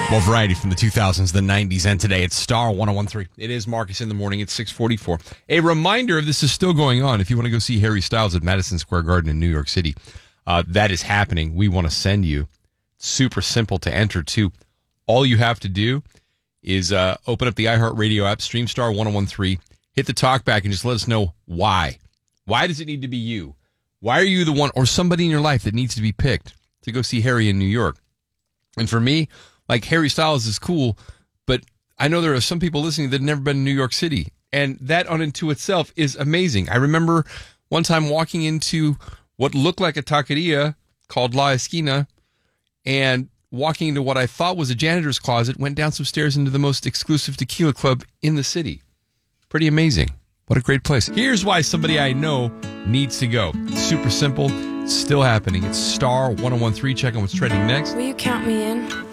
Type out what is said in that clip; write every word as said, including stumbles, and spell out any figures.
Well, variety from the two thousands, the nineties, and today. It's Star one oh one three. It is Marcus in the morning. It's six forty-four. A reminder of this is still going on. If you want to go see Harry Styles at Madison Square Garden in New York City, uh, that is happening. We want to send you. Super simple to enter, too. All you have to do is uh, open up the iHeartRadio app, stream Star one oh one three, hit the talk back, and just let us know why. Why does it need to be you? Why are you the one or somebody in your life that needs to be picked to go see Harry in New York? And for me, like, Harry Styles is cool, but I know there are some people listening that have never been in New York City, and that on into itself is amazing. I remember one time walking into what looked like a taqueria called La Esquina, and walking into what I thought was a janitor's closet, went down some stairs into the most exclusive tequila club in the city. Pretty amazing. What a great place. Here's why somebody I know needs to go. It's super simple. It's still happening. It's Star one oh one three. Check on what's trending next. Will you count me in?